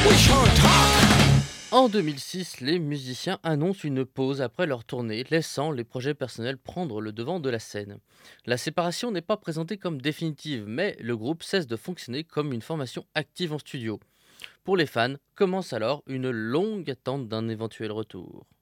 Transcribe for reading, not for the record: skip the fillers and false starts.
En 2006, les musiciens annoncent une pause après leur tournée, laissant les projets personnels prendre le devant de la scène. La séparation n'est pas présentée comme définitive, mais le groupe cesse de fonctionner comme une formation active en studio. Pour les fans, commence alors une longue attente d'un éventuel retour.